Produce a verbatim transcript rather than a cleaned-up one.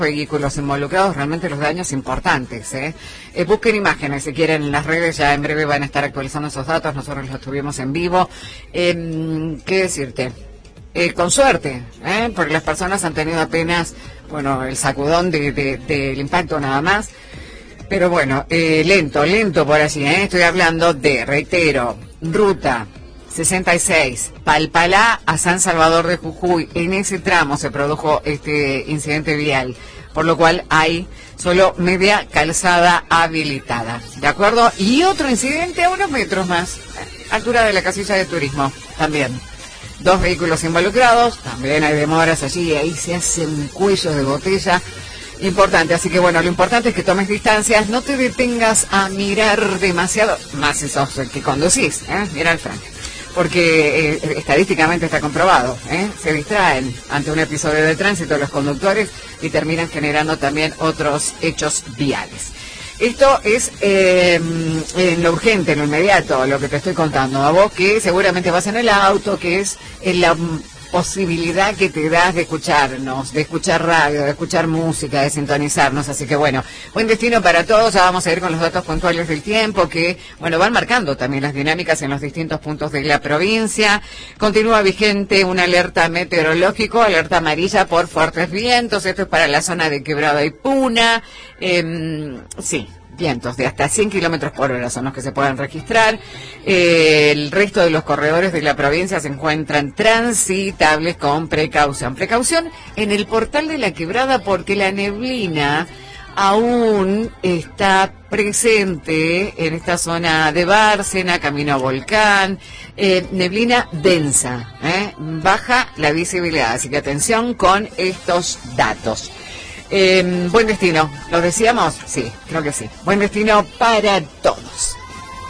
vehículos involucrados, realmente los daños importantes, ¿eh? Eh, busquen imágenes si quieren en las redes, ya en breve van a estar actualizando esos datos, nosotros los tuvimos en vivo. Eh, ¿Qué decirte? Eh, con suerte, ¿eh? Porque las personas han tenido apenas, bueno, el sacudón del de, de, de impacto nada más, pero bueno, eh, lento, lento por allí, ¿eh? Estoy hablando de, reitero, ruta sesenta y seis, Palpalá a San Salvador de Jujuy. En ese tramo se produjo este incidente vial, por lo cual hay solo media calzada habilitada, ¿de acuerdo? Y otro incidente a unos metros más, altura de la casilla de turismo, también. Dos vehículos involucrados, también hay demoras allí, y ahí se hacen cuellos de botella. Importante, así que bueno, lo importante es que tomes distancias, no te detengas a mirar demasiado, más si sos el que conducís, ¿eh? Mira al frente. Porque eh, estadísticamente está comprobado, ¿eh? Se distraen ante un episodio de tránsito los conductores y terminan generando también otros hechos viales. Esto es eh, en lo urgente, en lo inmediato, lo que te estoy contando. A vos que seguramente vas en el auto, que es en la posibilidad que te das de escucharnos, de escuchar radio, de escuchar música, de sintonizarnos. Así que bueno, buen destino para todos. Ya vamos a ir con los datos puntuales del tiempo que, bueno, van marcando también las dinámicas en los distintos puntos de la provincia. Continúa vigente una alerta meteorológico, alerta amarilla por fuertes vientos. Esto es para la zona de Quebrada y Puna. Eh, sí. Vientos de hasta cien kilómetros por hora son los que se pueden registrar. Eh, el resto de los corredores de la provincia se encuentran transitables con precaución. Precaución en el portal de la Quebrada porque la neblina aún está presente en esta zona de Bárcena, camino a Volcán, eh, neblina densa, ¿eh? Baja la visibilidad, así que atención con estos datos. Eh, buen destino, ¿lo decíamos? Sí, creo que sí. Buen destino para todos.